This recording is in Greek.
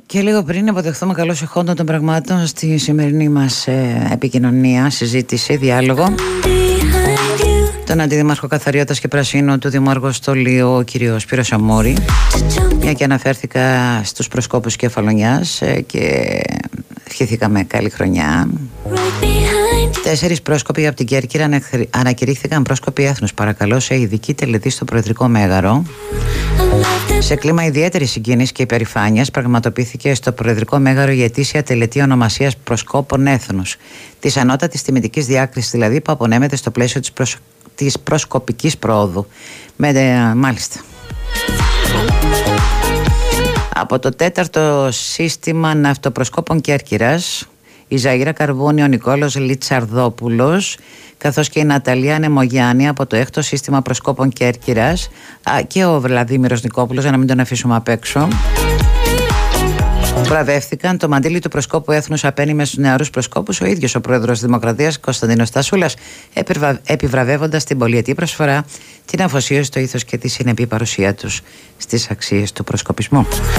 Και λίγο πριν αποδεχθούμε καλώς εχόντων των πραγμάτων στη σημερινή μας επικοινωνία, συζήτηση, διάλογο, τον Αντιδήμαρχο Καθαριώτας και Πρασίνου του Δημάρχου Στολίου, ο κ. Σπύρο Σαμούρη, μια και αναφέρθηκα στους προσκόπους Κεφαλονιάς και ευχηθήκαμε καλή χρονιά. 4 πρόσκοποι από την Κέρκυρα ανακηρύχθηκαν πρόσκοποι έθνους, παρακαλώ, σε ειδική τελετή στο Προεδρικό Μέγαρο. Σε κλίμα ιδιαίτερης συγκίνησης και υπερηφάνειας πραγματοποιήθηκε στο Προεδρικό Μέγαρο η ετήσια τελετή ονομασίας προσκόπων έθνους, της ανώτατης τιμητικής διάκρισης δηλαδή, που απονέμεται στο πλαίσιο της προσκοπικής πρόοδου. Μάλιστα. Από το 4ο σύστημα ναυτοπροσκόπων Κέρκυρας, η Ζαΐρα Καρβούνη, ο Νικόλος Λιτσαρδόπουλος, καθώς και η Ναταλία Νεμογιάννη από το 6ο σύστημα προσκόπων Κέρκυρας, και ο Βλαδίμηρος Νικόπουλος, για να μην τον αφήσουμε απ' έξω, βραβεύτηκαν. Το μαντίλι του προσκόπου έθνους απένιμε στους νεαρούς προσκόπους ο ίδιος ο πρόεδρος της Δημοκρατίας, Κωνσταντίνος Τασούλας, επιβραβεύοντας την πολυετή προσφορά, την αφοσίωση, το ήθος και τη συνεπή παρουσία τους στις αξίες του προσκοπισμού.